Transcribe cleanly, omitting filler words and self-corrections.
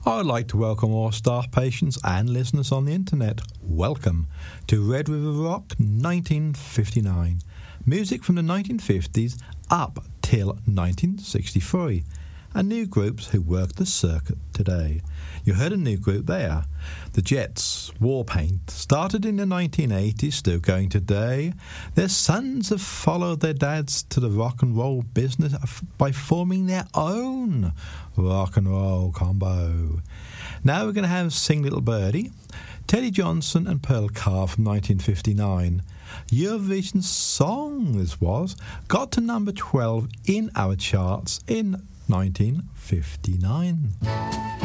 I would like to welcome all staff, patients and listeners on the internet. Welcome to Red River Rock 1959. Music from the 1950s up till 1963. And new groups who work the circuit today. You heard a new group there. The Jets, Warpaint, started in the 1980s, still going today. Their sons have followed their dads to the rock and roll business by forming their own rock and roll combo. Now we're going to have Sing Little Birdie, Teddy Johnson and Pearl Carr from 1959. Eurovision song this was, got to number 12 in our charts in 1959.